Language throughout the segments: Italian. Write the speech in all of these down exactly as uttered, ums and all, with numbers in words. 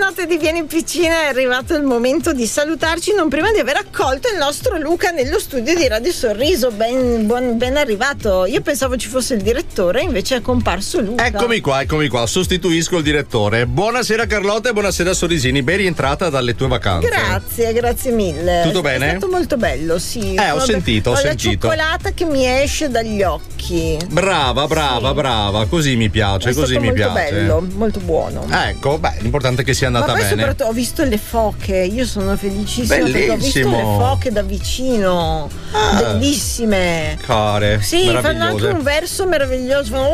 Buonanotte di Vieni Piccina, è arrivato il momento di salutarci, non prima di aver accolto il nostro Luca nello studio di Radio Sorriso. Ben, buon, ben arrivato. Io pensavo ci fosse il direttore, invece è comparso Luca. Eccomi qua, eccomi qua, sostituisco il direttore. Buonasera Carlotta e buonasera Sorrisini, ben rientrata dalle tue vacanze. Grazie, grazie mille. Tutto bene? È stato molto bello, sì. Eh, ho sentito, ho, ho sentito. la cioccolata che mi esce dagli occhi. Brava, brava, sì. brava, così mi piace, è così stato mi molto piace. bello, molto buono. Ecco, beh, l'importante è che sia andata Ma poi bene. soprattutto ho visto le foche, io sono felicissima. Bellissimo. Perché ho visto le foche da vicino, ah, bellissime. Care, sì, fanno anche un verso meraviglioso. Fanno,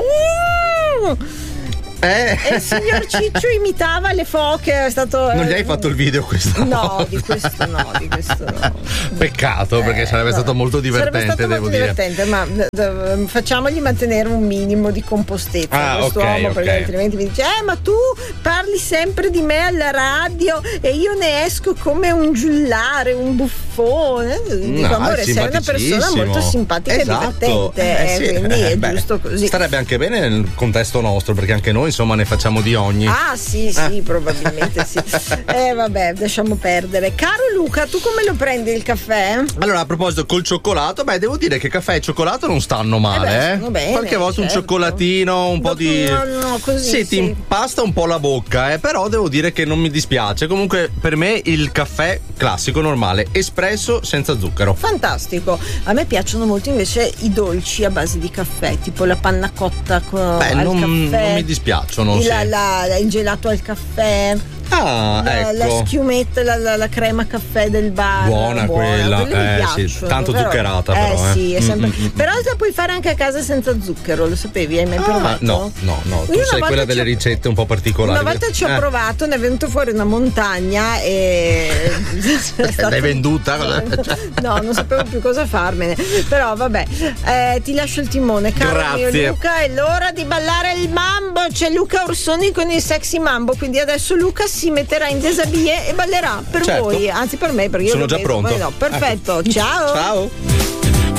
uh! Eh. E il signor Ciccio imitava le foche, è stato. Non gli hai fatto il video questo? No, di questo no, di questo no. Peccato, perché eh, sarebbe no. stato molto divertente, sarebbe stato devo molto dire. divertente, ma d- facciamogli mantenere un minimo di compostezza ah, quest'uomo, okay, perché okay. altrimenti mi dice: Eh, ma tu parli sempre di me alla radio e io ne esco come un giullare, un buffone. Dico, no, amore, sei una persona molto simpatica esatto. e divertente, eh, sì. quindi eh, è beh, giusto così. Starebbe anche bene nel contesto nostro, perché anche noi insomma ne facciamo di ogni. Ah sì sì eh. probabilmente sì. Eh vabbè, lasciamo perdere. Caro Luca, tu come lo prendi il caffè? Allora, a proposito col cioccolato, beh, devo dire che caffè e cioccolato non stanno male, eh, beh, stanno bene, qualche volta certo. un cioccolatino, un po' di no, no, così, sì, sì, ti impasta un po' la bocca, eh, però devo dire che non mi dispiace. Comunque per me il caffè classico normale, espresso senza zucchero. Fantastico. A me piacciono molto invece i dolci a base di caffè, tipo la panna cotta con beh, al non, caffè. non mi dispiacciono, il, sì. la, la, il gelato al caffè. Ah, la, ecco. la schiumetta, la, la, la crema caffè del bar. Buona, buona quella, eh, sì, tanto però, zuccherata eh, però. Eh. Sì, è sempre... Mm-hmm. Però la puoi fare anche a casa senza zucchero, lo sapevi? Hai mai ah, provato? No, no, no. Tu Io sei quella delle ricette un po' particolari. Una volta ci ho eh. provato, ne è venuto fuori una montagna e. L'hai venduta? No, non sapevo più cosa farmene. Però vabbè, eh, ti lascio il timone, caro Grazie. mio Luca. È l'ora di ballare il mambo. C'è Luca Orsoni con il sexy mambo. Quindi adesso Luca si metterà in desabillé e ballerà per certo. voi, anzi per me, perché io sono lo già vedo, pronto. No. Perfetto, ecco. ciao. Ciao.